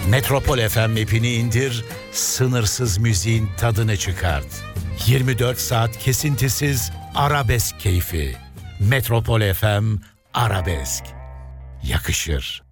Metropol FM app'ini indir, sınırsız müziğin tadını çıkart. 24 saat kesintisiz arabesk keyfi. Metropol FM Arabesk. Yakışır.